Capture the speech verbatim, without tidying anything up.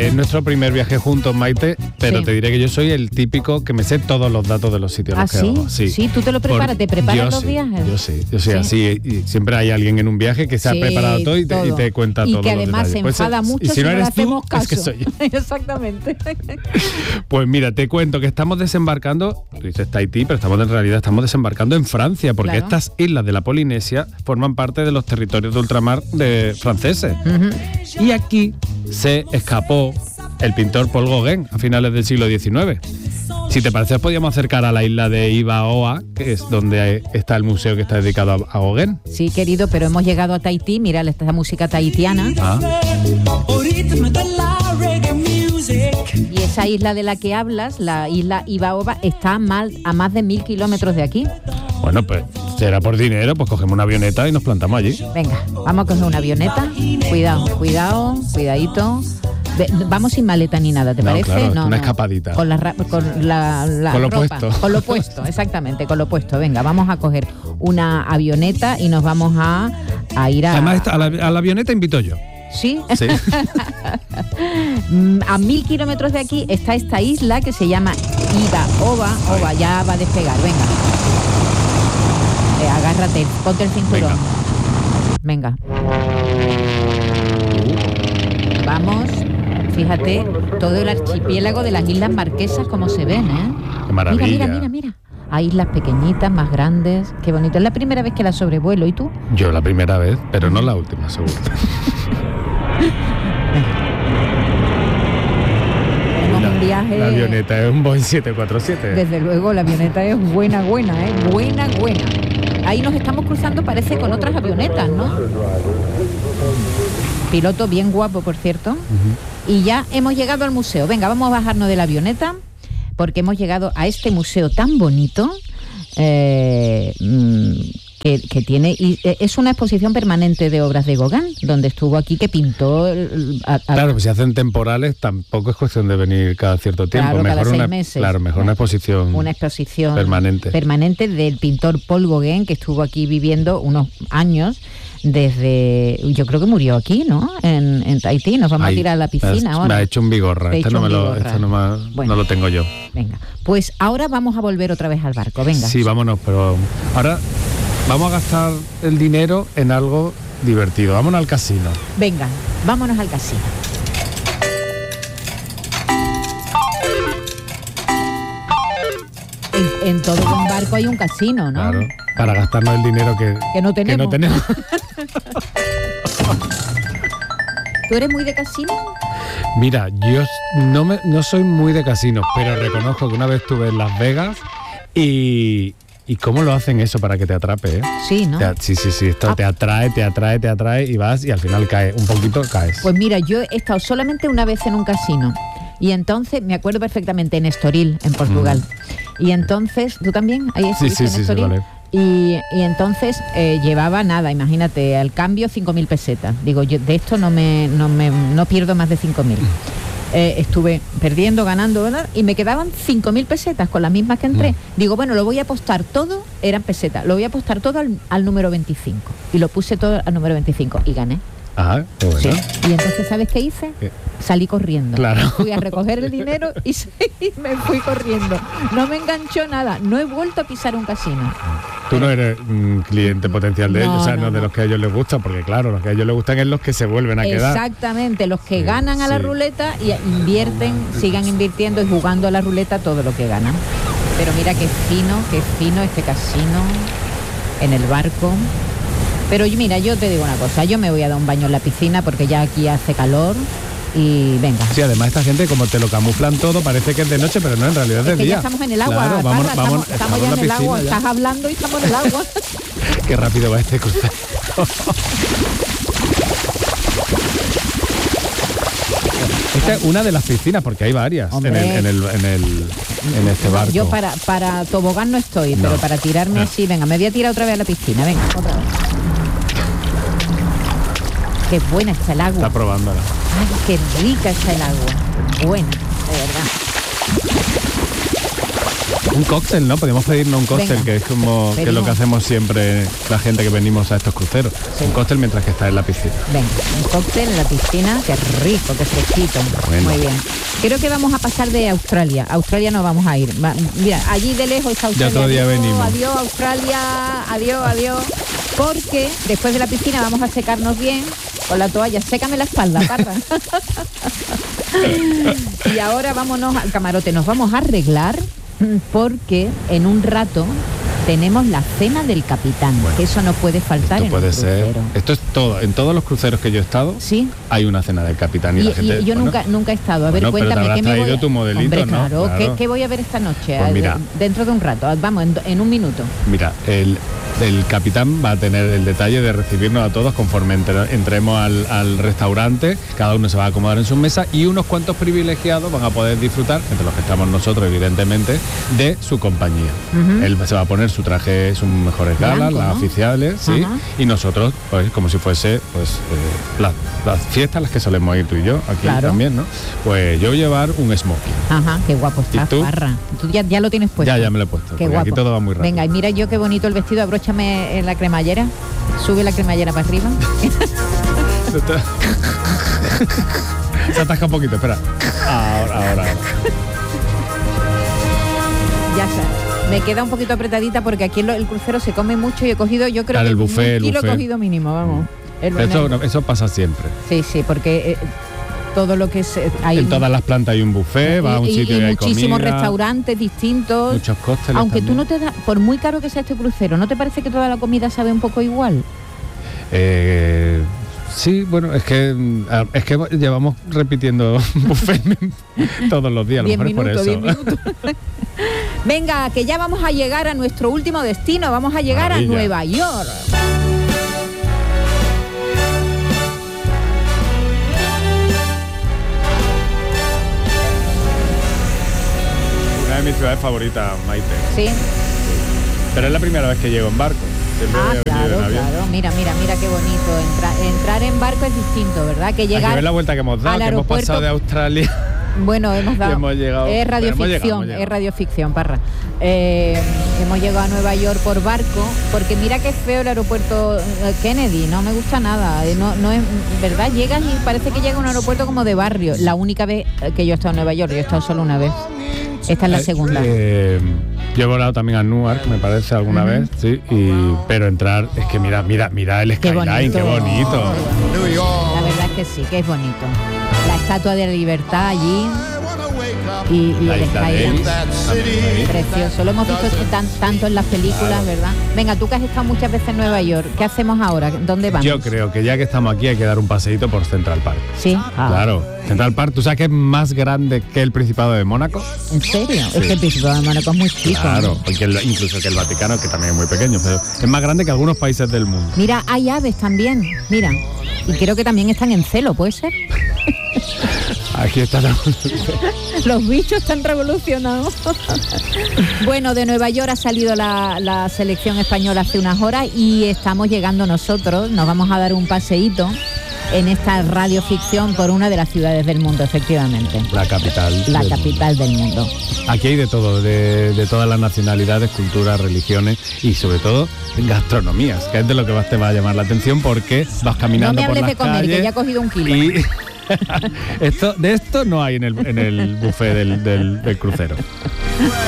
es nuestro primer viaje juntos, Maite, pero Sí. te diré que yo soy el típico que me sé todos los datos de los sitios a ¿Ah, los que sí? vamos. Sí, Sí, tú te lo preparas, Por- ¿te preparas yo los sí, viajes? Yo sí, yo soy Sí. así. Y siempre hay alguien en un viaje que se Sí, ha preparado todo y te, y te cuenta y todos que los además detalles. se Pues, enfada eh, mucho y si, si no no le eres tú, hacemos caso. es que soy yo. Exactamente. Pues mira, te cuento que estamos desembarcando, tú dices Tahití, pero estamos en realidad estamos desembarcando en Francia, porque Claro. estas islas de la Polinesia forman parte de los territorios de ultramar de franceses. Ujú. Y aquí se escapó el pintor Paul Gauguin a finales del siglo diecinueve. Si te parece, podíamos acercar a la isla de Ibaoa, que es donde está el museo que está dedicado a, a Gauguin. Sí, querido, pero hemos llegado a Tahití, mira esta música tahitiana. Ah, Y esa isla de la que hablas, la isla Ibaoa, está a, mal, a más de mil kilómetros de aquí. bueno, pues será por dinero, pues cogemos una avioneta y nos plantamos allí. Venga, vamos a coger una avioneta. Cuidado, cuidado, cuidadito. Ve- Vamos sin maleta ni nada, ¿te No, parece? claro, una escapadita. Con la, ra- con la, la Con lo ropa, puesto. Con lo puesto, exactamente, con lo puesto. Venga, vamos a coger una avioneta y nos vamos a, a ir a... Además, esta- a, la, a la avioneta invito yo. ¿Sí? Sí. Mm, A mil kilómetros de aquí está esta isla que se llama Ibaoa. Oba, ya va a despegar, venga. Eh, agárrate, ponte el cinturón. Venga. Vamos, fíjate, todo el archipiélago de las Islas Marquesas como se ven, ¿eh? Qué maravilla. Mira, mira, mira, mira. Hay islas pequeñitas, más grandes, qué bonito. Es la primera vez que la sobrevuelo, ¿y tú? Yo la primera vez, pero no la última, seguro. Tenemos La, un viaje... la avioneta es un Boeing siete cuatro siete. Desde luego, la avioneta es buena, buena, ¿eh? Buena, buena. Ahí nos estamos cruzando, parece, con otras avionetas, ¿no? Piloto bien guapo, por cierto. Uh-huh. Y ya hemos llegado al museo. Venga, vamos a bajarnos de la avioneta, porque hemos llegado a este museo tan bonito, eh, que, que tiene... Y es una exposición permanente de obras de Gauguin, donde estuvo aquí, que pintó... A, a, claro, pues si hacen temporales, tampoco es cuestión de venir cada cierto tiempo. Claro, mejor cada seis una, meses. Claro, mejor una exposición, una exposición permanente. permanente del pintor Paul Gauguin, que estuvo aquí viviendo unos años, desde... Yo creo que murió aquí, ¿no? En, en Tahití. Nos vamos Ay, a tirar a la piscina me has, ahora. Me ha hecho un bigorra. Te Este, no, hecho me un lo, bigorra. este no, me, Bueno. no lo tengo yo. Venga, pues ahora vamos a volver otra vez al barco. Venga. Sí, vámonos, pero ahora vamos a gastar el dinero en algo divertido. Vámonos al casino. Venga, vámonos al casino. En, en todo buen barco hay un casino, ¿no? Claro, para gastarnos el dinero que, Que no tenemos. que no tenemos. ¿Tú eres muy de casino? Mira, yo no, me, no soy muy de casinos, pero reconozco que una vez estuve en Las Vegas y... ¿Y cómo lo hacen eso para que te atrape? ¿eh? Sí, ¿no? Te, sí, sí, sí. Esto Ah. te atrae, te atrae, te atrae y vas y al final caes. Un poquito caes. Pues mira, yo he estado solamente una vez en un casino y entonces me acuerdo perfectamente en Estoril, en Portugal. Mm. Y entonces, ¿tú también? Ahí sí, estuviste sí, en sí, Estoril. sí, vale. Y, y entonces eh, llevaba nada, imagínate, al cambio cinco mil pesetas. Digo, yo de esto no me, no me no pierdo más de cinco mil. Eh, estuve perdiendo, ganando, ¿verdad? Y me quedaban cinco mil pesetas con las mismas que entré. Mm. Digo, bueno, lo voy a apostar todo, eran pesetas, lo voy a apostar todo al, al número veinticinco. Y lo puse todo al número veinticinco y gané. Ajá, qué bueno. Sí. Y entonces, ¿sabes qué hice? ¿Qué? Salí corriendo. Claro. Fui a recoger el dinero y, y me fui corriendo. No me enganchó nada. No he vuelto a pisar un casino. Tú no eres un cliente potencial de no, ellos, o sea, no, no de los que a ellos les gusta, porque claro, los que a ellos les gustan es los que se vuelven a quedar. Exactamente, los que sí, ganan a la sí. ruleta y invierten, sigan invirtiendo y jugando a la ruleta todo lo que ganan. Pero mira qué fino, qué fino este casino en el barco. Pero mira, yo te digo una cosa, yo me voy a dar un baño en la piscina porque ya aquí hace calor y venga. Sí, además esta gente como te lo camuflan todo, parece que es de noche, pero no, en realidad es de es que día. Ya estamos en el agua, claro, Parra, vamos, estamos, vamos, estamos, estamos ya en, en el agua, ya. Estás hablando y estamos en el agua. Qué rápido va este crucero. Esta es una de las piscinas, porque hay varias en el, en, el, en, el, en este barco. Yo para, para tobogán no estoy, no. pero para tirarme no. así, venga, me voy a tirar otra vez a la piscina, venga, otra vez. Qué buena está el agua. Está probándola. Ay, qué rica está el agua. Buena, de verdad. Un cóctel, ¿no? Podríamos pedirnos un cóctel, Venga, que es como que es lo que hacemos siempre la gente que venimos a estos cruceros. Sí. Un cóctel mientras que estás en la piscina. Venga, un cóctel en la piscina, qué rico, qué fresquito. Bueno. Muy bien. Creo que vamos a pasar de Australia. Australia no vamos a ir. Va- mira, allí de lejos está Australia. otro día adiós, venimos. Adiós, Australia. Adiós, adiós. Porque después de la piscina vamos a secarnos bien con la toalla. Sécame la espalda, Parra. Y ahora vámonos al camarote. Nos vamos a arreglar porque en un rato tenemos la cena del capitán. Bueno, que eso no puede faltar Esto en puede un ser. crucero. Esto es todo. En todos los cruceros que yo he estado, Sí. hay una cena del capitán y, Y, la gente. y yo bueno, nunca nunca he estado. A ver, bueno, pero te cuéntame, habrás ¿qué me voy traído a... tu modelito, Hombre, ¿no? claro, Claro. ¿qué, qué voy a ver esta noche? Pues Ah, mira. Dentro de un rato, vamos, en, en un minuto. Mira, el, el capitán va a tener el detalle de recibirnos a todos conforme entre- entremos al, al restaurante. Cada uno se va a acomodar en su mesa y unos cuantos privilegiados van a poder disfrutar, entre los que estamos nosotros, evidentemente, de su compañía. Ujú. Él se va a poner su traje, sus mejores galas, Blanco, las ¿no? oficiales, sí, Ajá. y nosotros, pues, como si fuese, pues, eh, las, las fiestas a las que solemos ir tú y yo, aquí Claro. también, ¿no? Pues yo voy a llevar un smoking. Ajá, qué guapo ¿Y estás, tú? Parra. Tú ya, ya lo tienes puesto. Ya, ya me lo he puesto, Qué porque guapo. aquí todo va muy rápido. Venga, y mira yo qué bonito el vestido. Abróchame en la cremallera. Sube la cremallera para arriba. Se atasca un poquito, espera. Ahora, ahora, ahora. Ya está. Me queda un poquito apretadita porque aquí en lo- el crucero se come mucho y he cogido, yo creo Claro, que el buffet, un el kilo he buffet. cogido mínimo, vamos. El- Eso, no, eso pasa siempre. Sí, sí, porque eh, todo lo que es... eh, hay En todas las plantas hay un buffet, va a un y- sitio y y hay muchísimos comida, restaurantes distintos. muchos cócteles Aunque tú también. no te das, por muy caro que sea este crucero, ¿no te parece que toda la comida sabe un poco igual? Eh, sí, bueno, es que mm, ah, es que llevamos repitiendo buffet todos los días, a lo Diez mejor es minutos, por diez eso. minutos. Venga, que ya vamos a llegar a nuestro último destino, vamos a llegar Maravilla. a Nueva York. Una de mis ciudades favoritas, Maite. Sí. Pero es la primera vez que llego en barco. Siempre Ah, he venido claro, en avión. claro. Mira, mira, mira qué bonito. Entra- entrar en barco es distinto, ¿verdad? Que Hay que llegar ver la vuelta que hemos dado, al que hemos aeropuerto- pasado de Australia. Bueno, hemos dado. Y hemos llegado- es pero hemos radioficción, llegado, hemos llegado. es radioficción, Parra. Eh, hemos llegado a Nueva York por barco, porque mira que feo el aeropuerto eh, Kennedy, no me gusta nada. eh, No, no es verdad, llegas y parece que llega a un aeropuerto como de barrio. La única vez eh, que yo he estado en Nueva York, yo he estado solo una vez. Esta es la Eh, segunda. eh, yo he volado también a Newark, me parece, alguna Ujú. vez, sí. Y, pero entrar, es que mira, mira, mira el Qué skyline, qué bonito. La verdad es que sí, que es bonito. La Estatua de la Libertad allí y, y La el isla skyline. Davis, Precioso, lo hemos visto tan- tanto en las películas, ¿verdad? Venga, tú que has estado muchas veces en Nueva York, ¿qué hacemos ahora? ¿Dónde vamos? Yo creo que ya que estamos aquí hay que dar un paseíto por Central Park. Sí. Ah, Claro, Central Park, ¿tú sabes que es más grande que el Principado de Mónaco? ¿En serio? Sí. Es que el Principado de Mónaco es muy chico. Claro, porque el- incluso que el Vaticano, que también es muy pequeño, pero es más grande que algunos países del mundo. Mira, hay aves también, mira. Y creo que también están en celo, ¿puede ser? Aquí está la... Los bichos están revolucionados. Bueno, de Nueva York ha salido la, la selección española hace unas horas y estamos llegando nosotros. Nos vamos a dar un paseíto en esta radioficción por una de las ciudades del mundo, efectivamente. la capital. La del capital del mundo. mundo. Aquí hay de todo, de, de todas las nacionalidades, culturas, religiones y sobre todo gastronomías, que es de lo que más te va a llamar la atención porque vas caminando No me por hables las de comer, calles que ya he cogido un kilo. y esto, de esto no hay en el, en el buffet del, del, del crucero.